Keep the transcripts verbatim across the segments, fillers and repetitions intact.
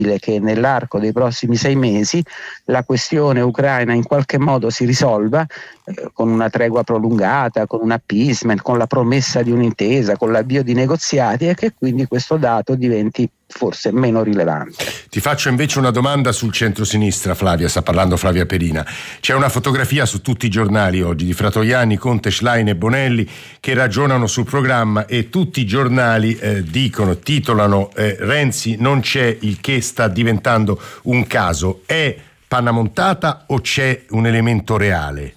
che nell'arco dei prossimi sei mesi la questione ucraina in qualche modo si risolva eh, con una tregua prolungata, con un appeasement, con la promessa di un'intesa, con l'avvio di negoziati, e che quindi questo dato diventi forse meno rilevante. Ti faccio invece una domanda sul centro-sinistra, Flavia, sta parlando Flavia Perina. C'è una fotografia su tutti i giornali oggi di Fratoianni, Conte, Schlein e Bonelli che ragionano sul programma, e tutti i giornali eh, dicono, titolano eh, Renzi non c'è, il che sta diventando un caso. È panna montata o c'è un elemento reale?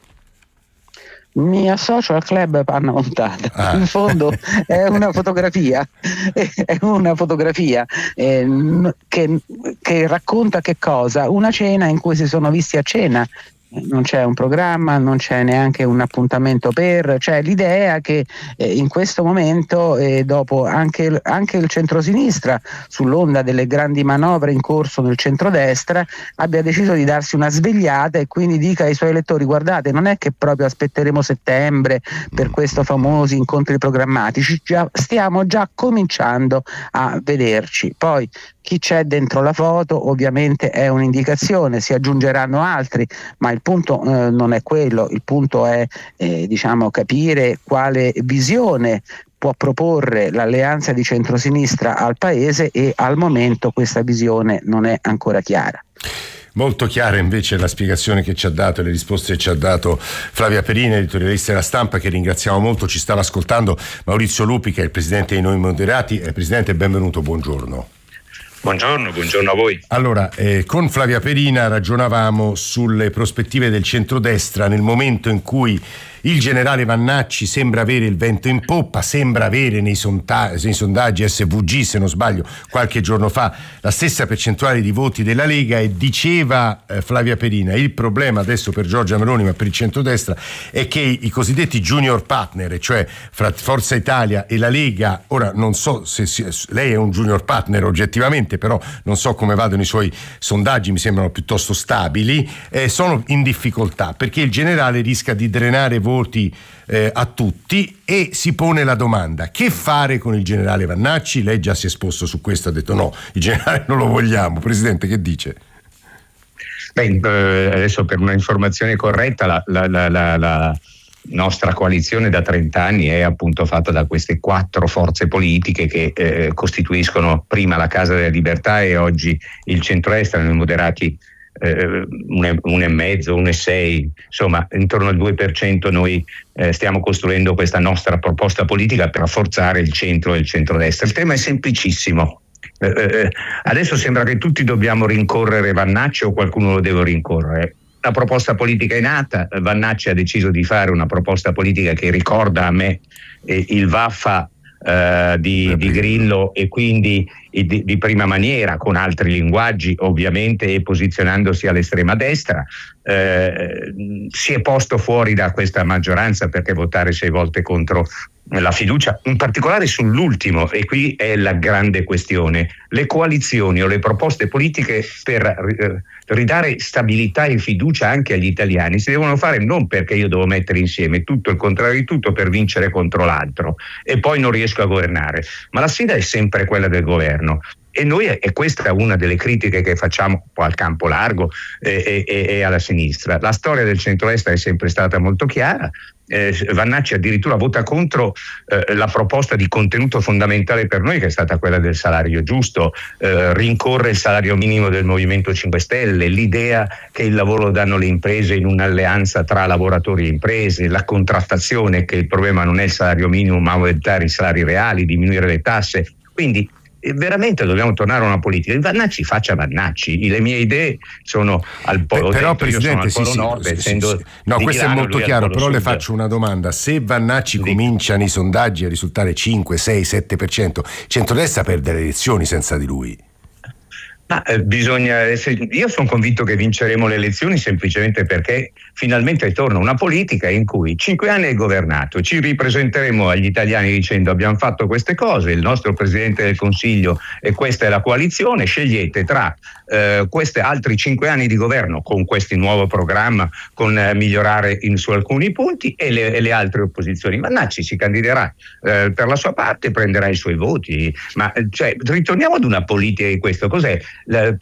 Mi associo al club panna montata. Ah. In fondo è una fotografia, è una fotografia eh, che, che racconta che cosa? Una cena in cui si sono visti a cena. Non c'è un programma, non c'è neanche un appuntamento per, cioè l'idea che eh, in questo momento, eh, dopo anche, anche il centrosinistra, sull'onda delle grandi manovre in corso nel centrodestra, abbia deciso di darsi una svegliata e quindi dica ai suoi elettori: guardate, non è che proprio aspetteremo settembre per questi famosi incontri programmatici, già, stiamo già cominciando a vederci. Poi chi c'è dentro la foto ovviamente è un'indicazione, si aggiungeranno altri, ma il punto eh, non è quello, il punto è eh, diciamo capire quale visione può proporre l'alleanza di centrosinistra al Paese, e al momento questa visione non è ancora chiara. Molto chiara invece la spiegazione che ci ha dato e le risposte che ci ha dato Flavia Perina, editorialista della Stampa, che ringraziamo molto. Ci stava ascoltando Maurizio Lupi, che è il presidente di Noi Moderati. Eh, presidente, benvenuto, buongiorno. Buongiorno, buongiorno a voi. Allora, eh, con Flavia Perina ragionavamo sulle prospettive del centrodestra nel momento in cui il generale Vannacci sembra avere il vento in poppa, sembra avere nei, sonta- nei sondaggi S V G, se non sbaglio, qualche giorno fa, la stessa percentuale di voti della Lega, e diceva eh, Flavia Perina: il problema adesso per Giorgia Meloni, ma per il centrodestra, è che i cosiddetti junior partner, cioè fra Forza Italia e la Lega, ora non so se si, lei è un junior partner oggettivamente, però non so come vadano i suoi sondaggi, mi sembrano piuttosto stabili, eh, sono in difficoltà perché il generale rischia di drenare voti eh, a tutti, e si pone la domanda: che fare con il generale Vannacci? Lei già si è esposto su questo, ha detto no, il generale non lo vogliamo. Presidente, che dice? Beh, adesso per una informazione corretta, la, la, la, la, la nostra coalizione da trenta anni è appunto fatta da queste quattro forze politiche che eh, costituiscono prima la Casa delle Libertà e oggi il centrodestra. Noi moderati eh, un, e, un e mezzo, un e sei, insomma intorno al due per cento noi eh, stiamo costruendo questa nostra proposta politica per rafforzare il centro e il centrodestra. Il tema è semplicissimo. Eh, adesso sembra che tutti dobbiamo rincorrere Vannacci o qualcuno lo deve rincorrere. La proposta politica è nata, Vannacci ha deciso di fare una proposta politica che ricorda a me eh, il Vaffa eh, di, di Grillo, e quindi eh, di, di prima maniera, con altri linguaggi ovviamente, e posizionandosi all'estrema destra. Eh, si è posto fuori da questa maggioranza perché votare sei volte contro la fiducia, in particolare sull'ultimo, e qui è la grande questione: le coalizioni o le proposte politiche per ridare stabilità e fiducia anche agli italiani si devono fare non perché io devo mettere insieme tutto il contrario di tutto per vincere contro l'altro e poi non riesco a governare, ma la sfida è sempre quella del governo. E noi, e questa è una delle critiche che facciamo al campo largo e, e, e alla sinistra, la storia del centrodestra è sempre stata molto chiara. Eh, Vannacci addirittura vota contro eh, la proposta di contenuto fondamentale per noi, che è stata quella del salario giusto, eh, rincorre il salario minimo del Movimento cinque Stelle, l'idea che il lavoro lo danno le imprese in un'alleanza tra lavoratori e imprese, la contrattazione, che il problema non è il salario minimo ma aumentare i salari reali, diminuire le tasse. Quindi veramente dobbiamo tornare a una politica. Vannacci faccia Vannacci, le mie idee sono al polo. Beh, però detto, Presidente, io sono al sì, polo sì, nord, sì, essendo sì, sì. No, questo Milano, è molto chiaro, però sud. le faccio una domanda: se Vannacci sì. comincia nei sondaggi a risultare cinque, sei, sette per cento, centrodestra perde le elezioni senza di lui. Ma eh, bisogna essere, io sono convinto che vinceremo le elezioni semplicemente perché finalmente torna una politica in cui cinque anni hai governato, ci ripresenteremo agli italiani dicendo abbiamo fatto queste cose, il nostro Presidente del Consiglio e questa è la coalizione, scegliete tra eh, questi altri cinque anni di governo con questo nuovo programma, con eh, migliorare in, su alcuni punti e le, e le altre opposizioni. Vannacci si candiderà eh, per la sua parte, prenderà i suoi voti, ma cioè, ritorniamo ad una politica di questo, cos'è? La,